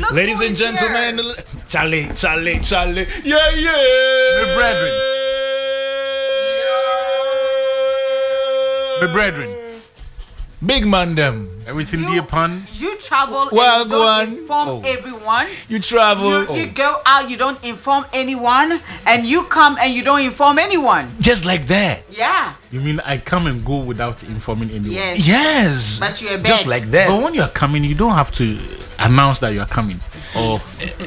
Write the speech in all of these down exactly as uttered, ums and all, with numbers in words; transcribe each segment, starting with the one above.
Ladies and gentlemen, here. Charlie, Charlie, Charlie. Yeah, yeah. My brethren. My brethren. Big man them. Everything You- dear pun. You travel Well, and you go don't on. inform Oh. everyone. You travel. You, you go out, you don't inform anyone, and you come and you don't inform anyone. Just like that. Yeah. You mean I come and go without informing anyone? Yes. Yes. But you're just back. like that. But when you are coming, you don't have to announce that you are coming. Or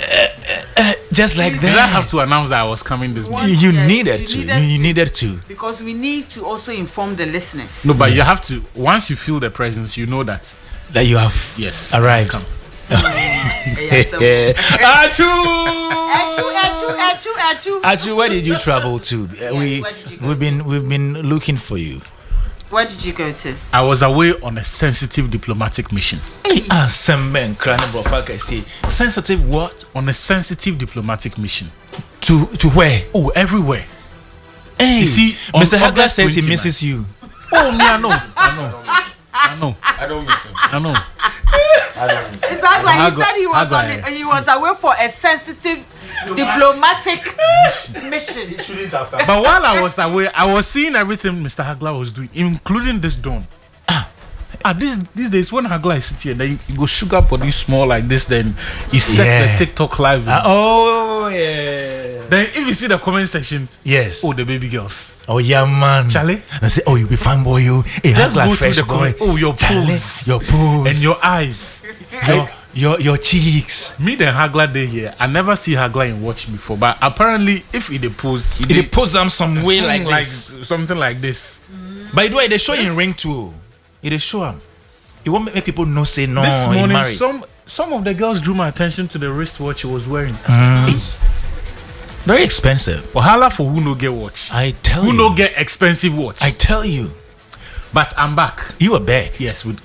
Just like did I that. have to announce that I was coming this You, morning? you Yes, needed you to. needed you, you to. needed to. Because we need to also inform the listeners. No, but you have to. Once you feel the presence, you know that That you have yes, arrived. come. Yeah, so- Achoo! Achu, achu, achu, achu. Achoo, where did you travel to? Uh, we where did you go we've been we've been looking for you. Where did you go to? I was away on a sensitive diplomatic mission. Ah, some men crying about fuck, I say sensitive what On a sensitive diplomatic mission. to to where? Oh, everywhere. Hey, You see, on Mister Hagler August says he twenty-ninth. misses you. Oh, me, I know. I know. I know. I don't miss him. I know. I don't miss him. It's like, like he Hago- said he was Hago- on it, he was away for a sensitive diplomatic mission. Shouldn't have come. But while I was away, I was seeing everything Mister Hagler was doing, including this dawn. Ah, ah this, these days when Hagler is sitting here, then you go sugar body small like this, then he sets Yeah. the TikTok live. Ah, oh yeah. Then if you see the comment section, Yes. oh, the baby girls. Oh yeah, man. Charlie? I say, oh, you be fine boy, you. Hey, Just Hagler go through fresh the boy. comment. Oh, your Charlie, pose. your pose, And your eyes. your, your your cheeks. Me and Hagler day here. I never see Hagler in watch before, but apparently, if he dey pose, he They dey- pose them some way like like this. something like this. By the way, they show in ring too. They show them. You won't make people know say no. this he morning, married. some some of the girls drew my attention to the wristwatch he was wearing. I said, "Hey, Very expensive. wahala for who no get watch, I tell who you. no get expensive watch." I tell you. But I'm back. You were back. Yes, with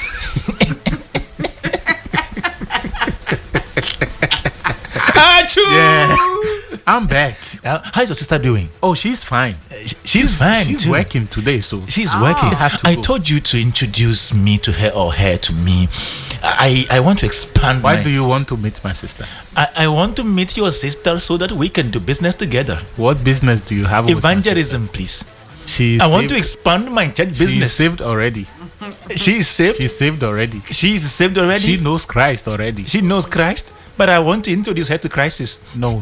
yeah, I'm back. Uh, how's your sister doing? Oh, she's fine. She's fine She's too. working today, so She's working. have to I go. told you to introduce me to her or her to me. I I want to expand. why my, do you want to meet my sister? I, I want to meet your sister so that we can do business together. What business do you have? with my Evangelism, please. sister? She's I want to saved- expand my church She's business. saved already. She is saved. She's saved already. She is saved already. She knows Christ already. She knows Christ, but I want to introduce her to Christ. No.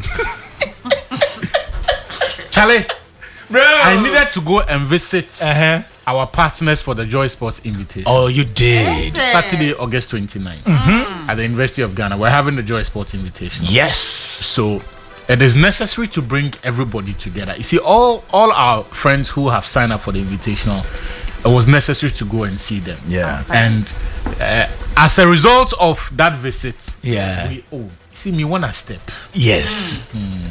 Charlie, Bro. I needed to go and visit Uh-huh. our partners for the Joy Sports invitation. Oh, you did. Saturday, August twenty-ninth, Mm-hmm. at the University of Ghana. We're having the Joy Sports invitation. Yes. So it is necessary to bring everybody together. You see, all all our friends who have signed up for the invitational, it was necessary to go and see them. Yeah. And uh, as a result of that visit, Yeah. we, oh, you see me one a step, Yes.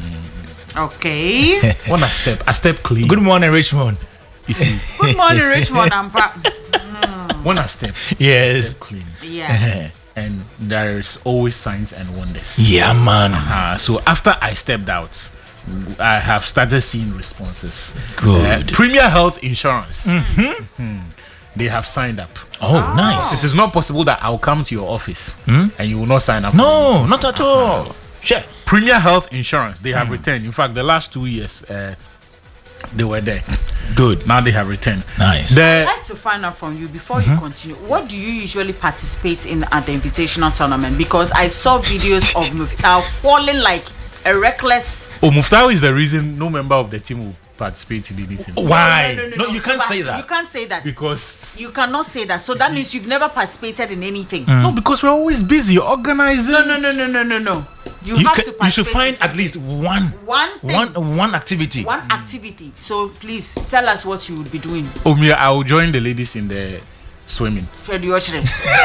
Okay. one a step, a step clean. Good morning, Richmond. You see, Good morning, Richmond. I'm back. one a step, Yes. step clean, Yeah. and there's always signs and wonders. Yeah, man. Uh, so after I stepped out, I have started seeing responses. Good. Premier Health Insurance. Mhm. They have signed up. Oh, nice. It is not possible that I'll come to your office and you will not sign up. for No, me. not at all. Sure. Premier Health Insurance. They have returned. In fact, the last two years uh, they were there. Good. Now they have returned. Nice. I'd The like to find out from you before you continue. What do you usually participate in at the invitational tournament? Because I saw videos of Muftal falling like a reckless. oh, Muftau is the reason no member of the team will participate in anything. Why? No, no, no, No, no, you can't But say You that. can't say that. Because You cannot say that. So that means you've never participated in anything. no, because we're always busy organizing. No, no, no, no, no, no, no. You, You, have can, to you should participate find in at least one, one thing, one, one, one activity. activity. So please tell us what you would be doing. Oh, me, I will join the ladies in the swimming. Fred Yochre.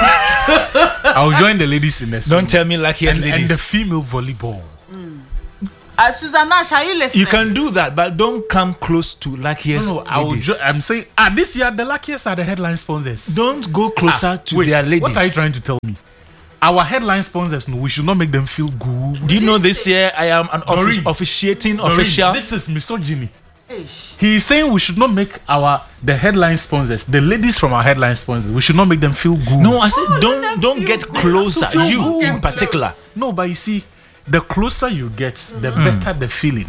I will join the ladies in the swimming. Don't tell me like yes, and, and ladies. the female volleyball. Uh, Susanna, are you listening? You can do that, but don't come close to luckiest. No, no, I will ladies. jo- I'm saying, ah, this year the luckiest are the headline sponsors. Don't go closer Ah, to wait, their ladies. What are you trying to tell me? Our headline sponsors, no, we should not make them feel good. Do you know this year I am an offici- Noreen. officiating Noreen, official? This is misogyny. Ish. He's saying we should not make our the headline sponsors, the ladies from our headline sponsors, we should not make them feel good. No, I said Oh, let don't them don't feel get good. closer. Feel You good. in particular. No, but you see, the closer you get, the Mm. better the feeling.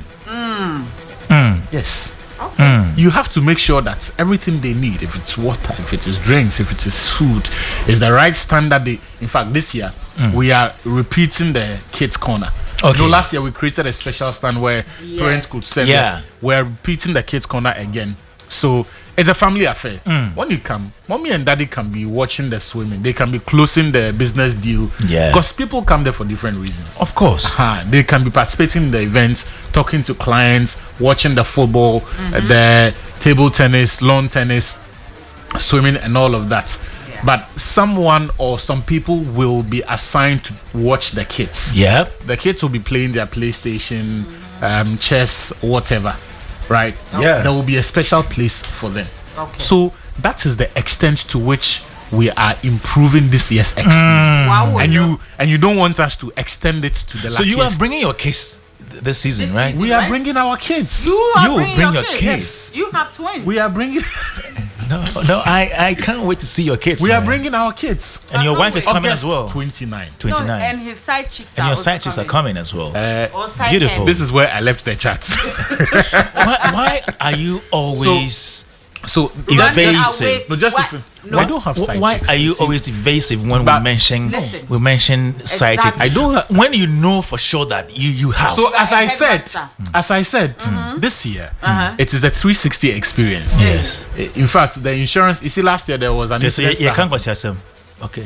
Yes. Okay. You have to make sure that everything they need, if it's water, if it is drinks, if it is food, is the right standard. They, in fact, this year we are repeating the kids' corner. Okay. No, last year we created a special stand where Yes. parents could send. Yeah. them. We're repeating the kids' corner again. So it's a family affair. When you come, mommy and daddy can be watching the swimming. They can be closing the business deal. Yeah. Because people come there for different reasons. Of course. Uh, they can be participating in the events, talking to clients, watching the football, uh, the table tennis, lawn tennis, swimming, and all of that. Yeah. But someone or some people will be assigned to watch the kids. Yeah. The kids will be playing their PlayStation, um, chess, whatever, right? Yeah. There will be a special place for them. Okay. So that is the extent to which we are improving this year's experience. Wow. And you and you don't want us to extend it to the So you are luckiest. bringing your kids th- this season, This right? season. We are right? bringing our kids. You are You bringing bring your, your kids. kids. You have twins. We are bringing. No, no, I, I can't wait to see your kids. we are man. bringing our kids. and your I wife can't is wait. coming as August well. twenty-nine. No, twenty-nine. and his side chicks And are your also side chicks are coming as well. Uh, Or side Beautiful. hen. this is where I left the chat. why, why are you always so Running evasive? away- No, just What? if- No. I don't have Wh- side why chicks, are you see. always evasive when But- we mention Listen. we mention side chick? Exactly. I don't. ha- When you know for sure that you you have. So You are as a I said, headmaster. as I said, this year Uh-huh. it is a three sixty experience. yes. I- In fact, the insurance. You see, last year there was an Yes, you, incident. you that can't happened. go yourself. Okay.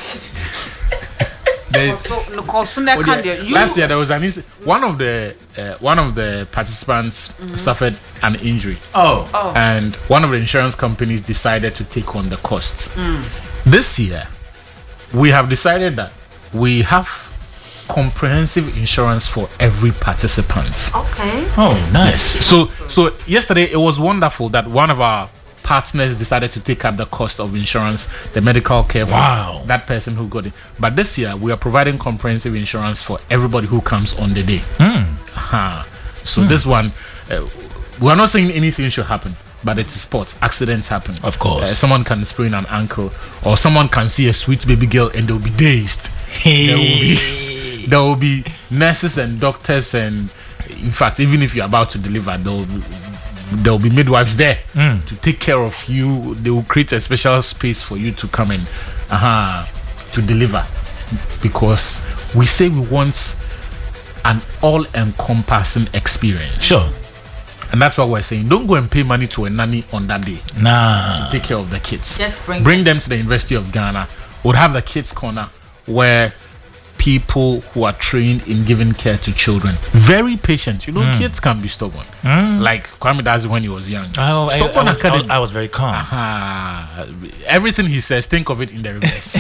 The- So, no, 'cause soon they Oh, can't yeah. do- you- Last year there was an inc- one of the uh, one of the participants suffered an injury, Oh. Oh. and one of the insurance companies decided to take on the costs. This year, we have decided that we have comprehensive insurance for every participant. Okay. Oh, nice. So, so yesterday it was wonderful that one of our partners decided to take up the cost of insurance, the medical care for Wow. that person who got it. But this year we are providing comprehensive insurance for everybody who comes on the day. Uh-huh. So this one, uh, we are not saying anything should happen, but it is sports. Accidents happen. Of course. Uh, someone can sprain an ankle, or someone can see a sweet baby girl and they'll be dazed. There will be, there will be nurses and doctors, and in fact, even if you're about to deliver, there will be, there will be midwives there to take care of you. They will create a special space for you to come in uh-huh, to deliver, because we say we want an all-encompassing experience. Sure. And that's why we're saying don't go and pay money to a nanny on that day. Nah. Take care of the kids. Just bring bring them to the University of Ghana. We'll have the kids corner where people who are trained in giving care to children, very patient. You know, kids can be stubborn. Like Kwame Dazi when he was young. Oh, I, I, Stubborn was, I, Academy. was, I was very calm. Ah, everything he says, think of it in the reverse.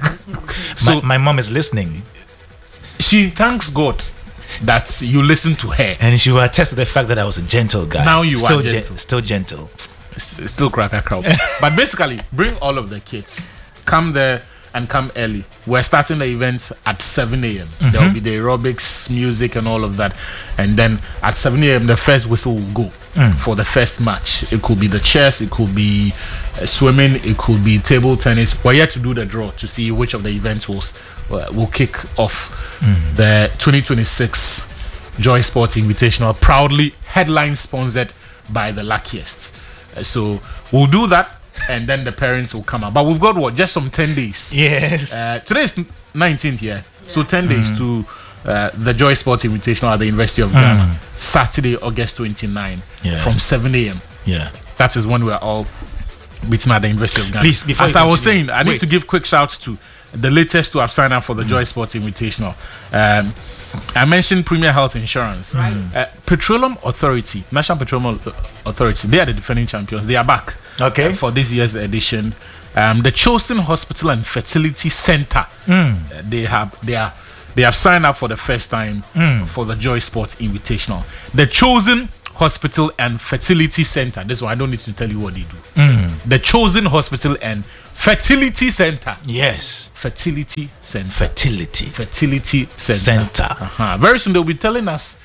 my, so my mom is listening, she thanks God that you listen to her. and she will attest to the fact that I was a gentle guy. Now you are still gen- gentle. still gentle. S- still crack a crowd. But basically, bring all of the kids. Come there and come early. We're starting the events at seven a.m. There will be the aerobics, music, and all of that. And then at seven a.m., the first whistle will go for the first match. It could be the chess, it could be uh, swimming, it could be table tennis. We're yet to do the draw to see which of the events will, s- uh, will kick off the twenty twenty-six Joy Sports Invitational, proudly headline sponsored by the luckiest. Uh, so we'll do that, and then the parents will come out. But we've got what? Just some ten days. Yes. Uh, today is nineteenth, yeah. So ten days to uh, the Joy Sports Invitational at the University of Ghana. Saturday, August twenty-ninth, Yeah. from seven a.m. yeah. That is when we're all meeting at the University of Ghana. Please, before As you I was continue, saying, I need wait. to give quick shouts to the latest to have signed up for the Joy Sports Invitational. Um, I mentioned Premier Health Insurance. Uh, Petroleum Authority, National Petroleum Authority, they are the defending champions. They are back Okay. uh, for this year's edition. Um, the Chosen Hospital and Fertility Center, uh, they have they are they have signed up for the first time for the Joy Sports Invitational. The Chosen Hospital and Fertility Center. This one I don't need to tell you what they do. The Chosen Hospital and Fertility Center. Yes. Fertility Center. Fertility Fertility Center. Center. Uh-huh. Very soon they'll be telling us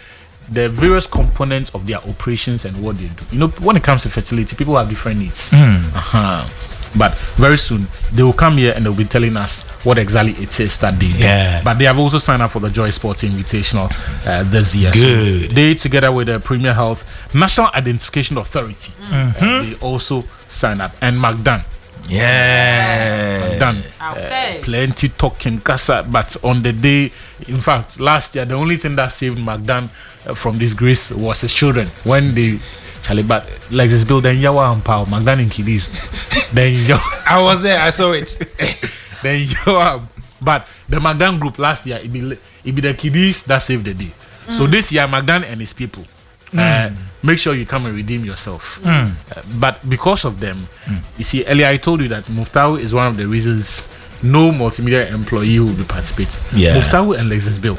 the various components of their operations and what they do. You know, when it comes to fertility, people have different needs. Uh-huh. But very soon they will come here and they'll be telling us what exactly it is that they do. Yeah. But they have also signed up for the Joy Sports Invitational uh, this year. Good. So they, together with the Premier Health National Identification Authority, Mm-hmm. uh, they also signed up. And McDan. Yeah. Done. Okay. Uh, plenty talking casa, but on the day, in fact, last year, the only thing that saved McDan uh, from disgrace was his children. When they, Charlie, but like this bill, then Yawa and Pao, McDan in Kiddies, then Yawa, I was there. I saw it. then Yawa. But the McDan group last year, it be it be the Kiddies that saved the day. So this year, McDan and his people. Uh, make sure you come and redeem yourself. Uh, but because of them, you see, earlier I told you that Muftahu is one of the reasons no multimedia employee will be participating. Yeah. Muftahu and Lexus Bill.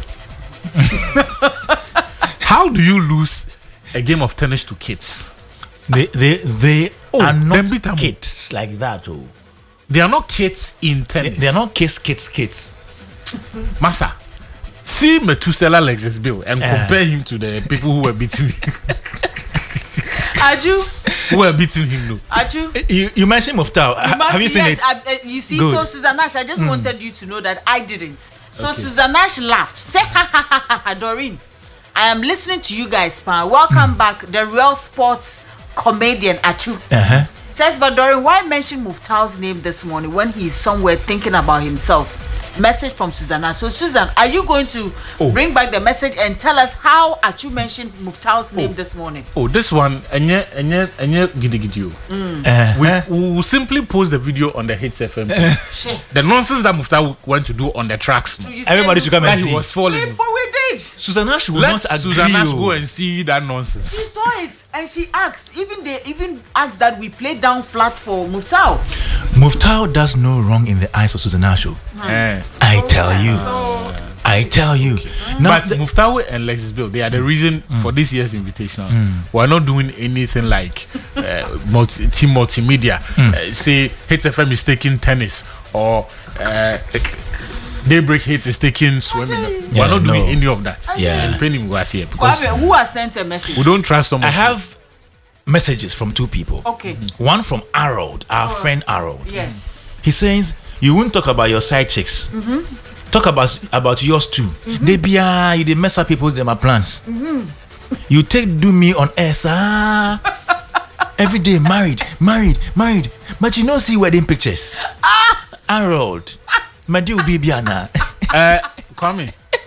How do you lose a game of tennis to kids? They they they Oh, are not them beat 'em. kids like that. Oh, They are not kids in they, tennis. they are not kids, kids, kids. Massa. See Methuselah Lexus Bill and Uh. compare him to the people who were beating him. Aju, who were beating him. No. Aju. You you mentioned Muftahu. Ha- Must- Have you seen yes, it? I've- uh, you see, Good. so Susan Nash, I just wanted you to know that I didn't. So Okay. Susan Nash laughed. Say, ha ha ha ha ha, Doreen. I am listening to you guys, pa. Welcome back, the real sports comedian Achu. Uh-huh. Says, but Doreen, why mention Muftahu's name this morning when he's somewhere thinking about himself? Message from Susanna. So, Susan, are you going to Oh. bring back the message and tell us how Achu mentioned Muftahu's name this morning? Oh, this one, enye, enye, enye, gidi gidi. Uh-huh. We we will simply post the video on the Hits F M. Shit. The nonsense that Muftahu went to do on the tracks. No, You Everybody say- should come that and he see. was We, falling. but we did. Susanna should Let not agree. Susanna oh. go and see that nonsense. She saw it and she asked. Even they even asked that we play down flat for Muftahu. Muftahu does no wrong in the eyes of Susanna. Show. Eh. I tell you. I tell you. Now, But the- Muftahu and Lexus Bill, they are the reason for this year's invitation. We're not doing anything like uh, multi- team multimedia. Uh, say Hits F M is taking tennis or uh, Daybreak Hits is taking swimming. Yeah, We're not doing no. any of that. Yeah. And Penny was here because Kwame, who has sent a message? we don't trust someone. I have messages from two people. Okay. One from Harold, our friend Harold. Yes. He says, you won't talk about your side chicks. Talk about about yours too. They be ah, you dey mess up people's them plans. You take do me on air, sir. Every day married, married, married. But you don't see wedding pictures. Harold. My dear Bibiana. Uh, Kwame,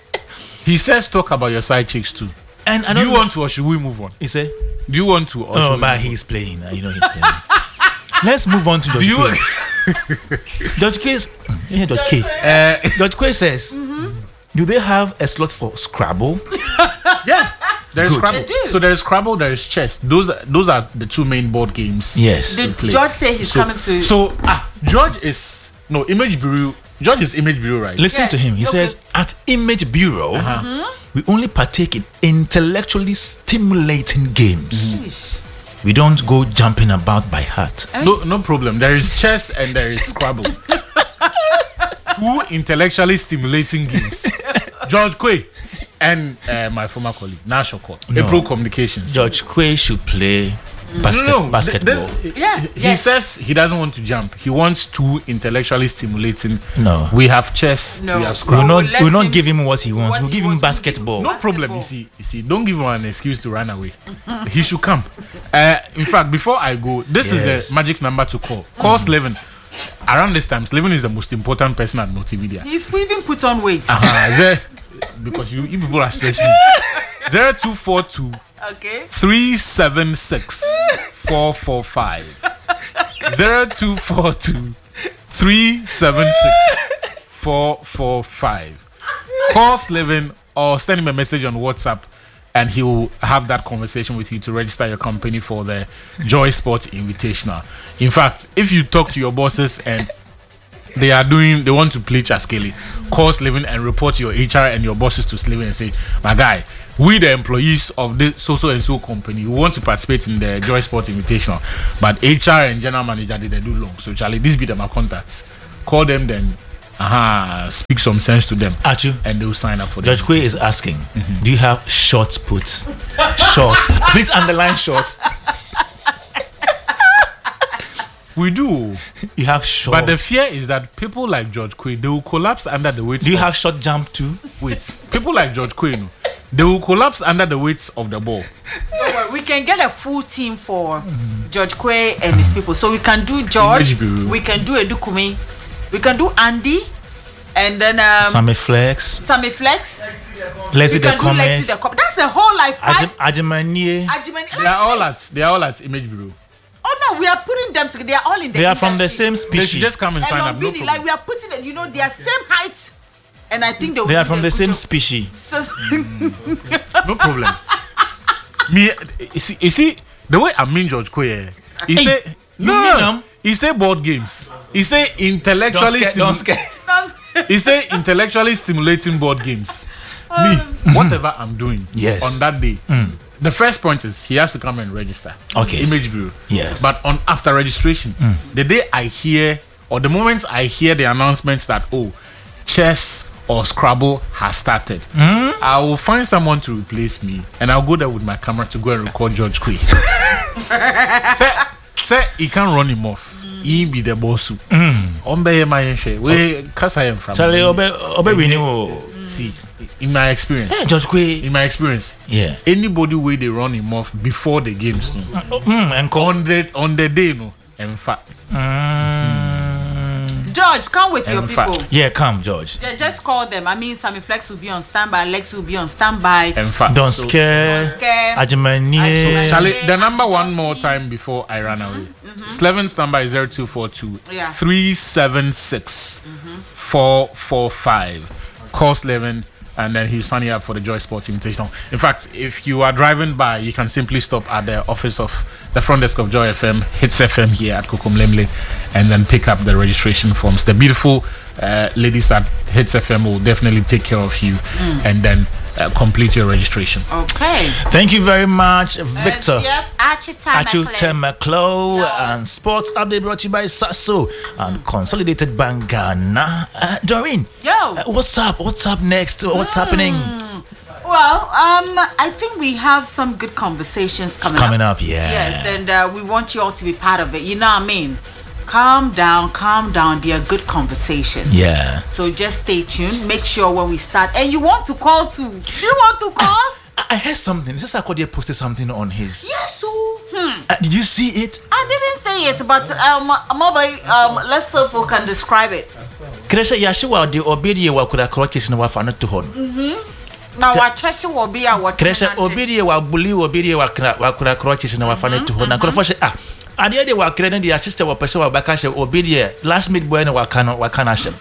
he says talk about your side chicks too. And I Do don't you know- want to or should we move on? He said, Do you want to or should oh, we but move he's playing. uh, You know he's playing. Let's move on to George Do you- Quay. George Quay, yeah, George Quay. on? Uh, George Quay says, do they have a slot for Scrabble? Yeah, there's Good. Scrabble. They do. So there's Scrabble, there's chess. Those are, those are the two main board games. Yes. Did play. George say he's So, coming to? so ah, George is no Image Bureau. George is Image Bureau, right? Listen Yes, to him. He okay. says, at Image Bureau, we only partake in intellectually stimulating games. Sheesh. We don't go jumping about by heart. No, no problem. There is chess and there is Scrabble. Two intellectually stimulating games. George Quay and uh, my former colleague Nash Okot, No. April Communications. George Quay should play basket, No, no, th- basketball. th- Yeah, He yes. says he doesn't want to jump. He wants two intellectually stimulating. No. We have chess. No. We have We'll Scrabble. We'll not, let we'll not him- give him what he wants. what We'll he give him wants. We'll give- basketball. No problem. You Basketball. see, you see, don't give him an excuse to run away. He should come. Uh, in fact, before I go, this Yes. is the magic number to call. Call Slevin. Around this time, Slevin is the most important person at Multimedia. He's even put on weight. Uh-huh. There- because you, you people are stressing. Zero two four two Okay. three seven six four four five. Zero two four two three seven six four four five. Call Slevin or send him a message on WhatsApp and he will have that conversation with you to register your company for the Joy Sports Invitational. In fact, if you talk to your bosses and they are doing, they want to play Chaskeli, call Slevin and report your H R and your bosses to Slevin and say, my guy, we the employees of this so-so and so company, we want to participate in the Joy Sports Invitational, but H R and general manager didn't do long. So Charlie, this be them my contacts. Call them then uh-huh, speak some sense to them, Achu, and they'll sign up for Judge them. Quay is asking, do you have short puts? Short. Please underline short. We do, You have short. but the fear is that people like George Quay, they will collapse under the weight. do you of have short jump too? weights? People like George Quay, no, they will collapse under the weights of the ball. Don't worry, we can get a full team for George Quay and his people. So we can do George, Image Bureau. we can do Edukumi, we can do Andy, and then um, Sammy Flex. Sammy Flex. Let's see We the can do Lexi comment. the Cop. That's a whole like five. Ajimanie. Ajimani- They are all at they are all at Image Bureau. Oh no, we are putting them together. They are all in the They are from the industry. same They should species. just come and And sign up. No Lombini, like problem. we are putting it, you know, they are same height, and I think they will They are do from the same good species. job. So- No problem. Me, you see, you see, the way I mean George Quay, eh, he Hey, say you no, mean no, him? he say board games. He say intellectually, Don't stimu- scare. he say intellectually stimulating board games. Me, whatever I'm doing Yes. on that day, the first point is he has to come and register. Okay. Image Bureau. Yes. But on after registration, the day I hear or the moment I hear the announcements that oh, chess or Scrabble has started, I will find someone to replace me and I'll go there with my camera to go and record George Quay. say, say he can't run him off. He be the boss. Ombe my share. We kasa him from. Charlie, obe obe renew. See, in my experience, Hey, Judge Quay. in my experience, Yeah. anybody where they run him off before the games, no, Mm, and call. on the on the day, no, in fact, Mm. George, come with your In fact- people. Yeah, come, George. Yeah, just call them. I mean, Sammy Flex will be on standby. Lex will be on standby. in fact, Don't so- scare. scare. Ajimanie. Ajimanie. Charlie, the Yeah, number I'm one just more see- time before I ran away. Sleven's number is zero two four two Yeah. three seven six four four five. Call Sleven, and then he'll sign you up for the Joy Sports Invitational. In fact, if you are driving by, you can simply stop at the office of the front desk of Joy F M, Hits F M here at Kokomlemle, and then pick up the registration forms. The beautiful uh, ladies at Hits F M will definitely take care of you, and then uh, complete your registration. Okay. Thank you very much, Victor. And yes, Achita Achu McLean. Temeklo Yes. and Sports Update brought to you by Sasso and Consolidated Bank Ghana. Uh, Doreen, Yo. uh, what's up? What's up next? What's happening? Well, um, I think we have some good conversations coming, Coming up. up, yeah. Yes, and uh, we want you all to be part of it. You know what I mean? Calm down, calm down. They are good conversations. Yeah. So just stay tuned. Make sure when we start, and you want to call too. Do you want to call? I, I heard something. Just Akodia posted something on his. Yes. So, hmm. Uh, did you see it? I didn't say it, but um, Mobile, um, let's see if we can describe it. Kresha Yashiwa the obedi wa kura correction wa fano to hon. Now, what Chelsea will be our Kresha obedi wa bully obedi wa kra wa kura correction wa fano to hon. Na kura ah. Adia de wa krene di assist wa pese wa baka she obedi last mid boy na wa kana wa kana she.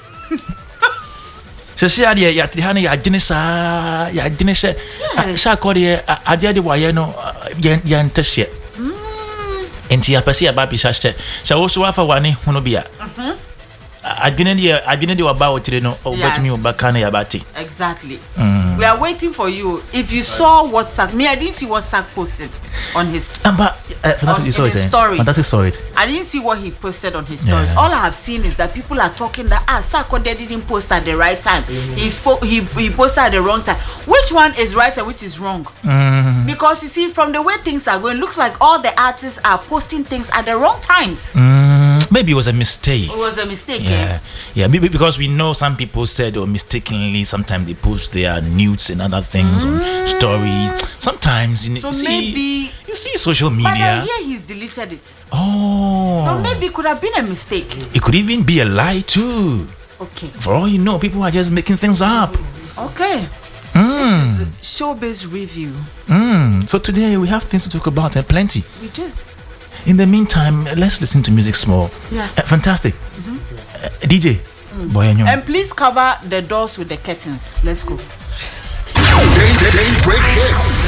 Se se adia ya trihana ya gine sa ya gine she sha ko de adia de wa ye no ya ntese. Enti ya pese ya ba bi sha she. Sha wo so wa fa wani hono bia. Adwene de adwene de wa ba o tire no obetumi o baka na ya bati. Exactly. We are waiting for you. If you saw WhatsApp, me, I didn't see WhatsApp posted on his. But uh, fantastic, you saw in it. his eh? stories. Fantastic saw it. I didn't see what he posted on his stories. Yeah. All I have seen is that people are talking that ah, Sarkodie didn't post at the right time. He spoke. He he posted at the wrong time. Which one is right and which is wrong? Mm. Because you see, from the way things are going, looks like all the artists are posting things at the wrong times. Mm, maybe it was a mistake. It was a mistake. Yeah, eh? yeah. Maybe because we know some people said or mistakenly sometimes they post their nudes and other things on stories. Sometimes you, So you see, maybe. you see social But I media. hear he's deleted it. Oh, So maybe it could have been a mistake. it could even be a lie too. Okay. For all you know, people are just making things up. Okay. Mm, Showbiz review. mm. So today we have things to talk about, uh, plenty. We do. In the meantime, uh, let's listen to music small. Yeah. Uh, fantastic. Uh, D J, boy, and And please cover the doors with the curtains. Let's go. Day, day, day break hits.